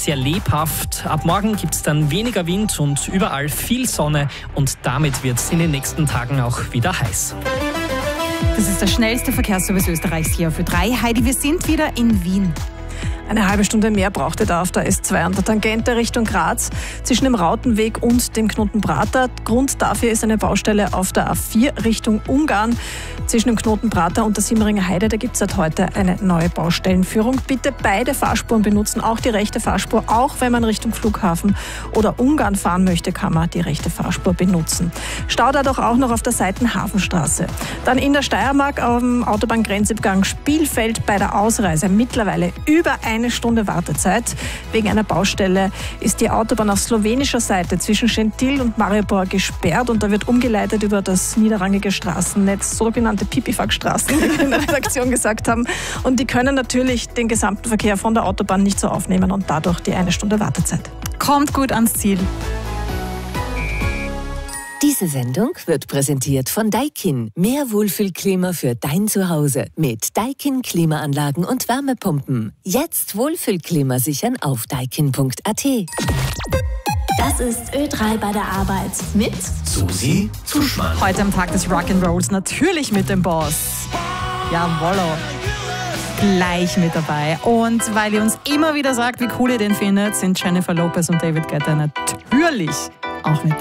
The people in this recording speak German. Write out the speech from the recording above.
sehr lebhaft. Ab morgen gibt es dann weniger Wind und überall viel Sonne und damit wird es in den nächsten Tagen auch wieder heiß. Das ist der schnellste Verkehrsservice Österreichs hier für 3. Heidi, wir sind wieder in Wien. Eine halbe Stunde mehr braucht ihr da auf der S2 an der Tangente Richtung Graz zwischen dem Rautenweg und dem Knoten Prater. Grund dafür ist eine Baustelle auf der A4 Richtung Ungarn. Zwischen dem Knoten Prater und der Simmeringer Heide, da gibt es seit heute eine neue Baustellenführung. Bitte beide Fahrspuren benutzen, auch die rechte Fahrspur. Auch wenn man Richtung Flughafen oder Ungarn fahren möchte, kann man die rechte Fahrspur benutzen. Stau da doch auch noch auf der Seitenhafenstraße. Dann in der Steiermark am Autobahngrenzübergang Spielfeld bei der Ausreise mittlerweile über eine Stunde Wartezeit. Wegen einer Baustelle ist die Autobahn auf slowenischer Seite zwischen Schentil und Maribor gesperrt und da wird umgeleitet über das niederrangige Straßennetz, sogenannte Pipifax-Straßen, wie wir in der Redaktion gesagt haben. Und die können natürlich den gesamten Verkehr von der Autobahn nicht so aufnehmen und dadurch die eine Stunde Wartezeit. Kommt gut ans Ziel. Diese Sendung wird präsentiert von Daikin. Mehr Wohlfühlklima für dein Zuhause mit Daikin Klimaanlagen und Wärmepumpen. Jetzt Wohlfühlklima sichern auf daikin.at. Das ist Ö3 bei der Arbeit mit Susi Zuschmann. Heute am Tag des Rock'n'Rolls natürlich mit dem Boss. Jawollo. Gleich mit dabei. Und weil ihr uns immer wieder sagt, wie cool ihr den findet, sind Jennifer Lopez und David Guetta natürlich auch mit dabei.